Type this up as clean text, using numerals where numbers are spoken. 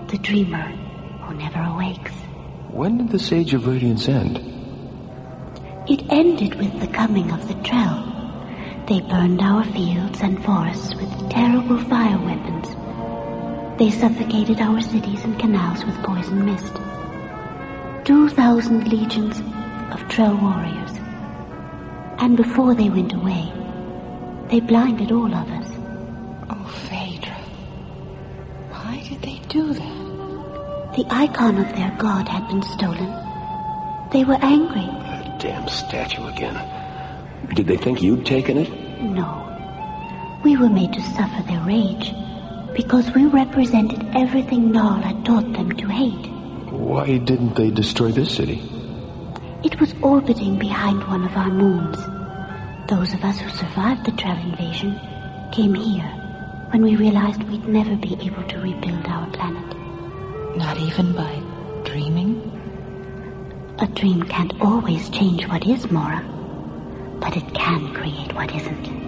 The dreamer who never awakes. When did the Sage of Radiance end? It ended with the coming of the Trell. They burned our fields and forests with terrible fire weapons. They suffocated our cities and canals with poison mist. 2,000 legions of Trell warriors. And before they went away, they blinded all of us. Oh, Phaedra. Why did they do that? The icon of their god had been stolen. They were angry. That damn statue again. Did they think you'd taken it? No. We were made to suffer their rage because we represented everything Nal had taught them to hate. Why didn't they destroy this city? It was orbiting behind one of our moons. Those of us who survived the Trell invasion came here when we realized we'd never be able to rebuild our planet. Not even by dreaming? A dream can't always change what is, Mora, but it can create what isn't.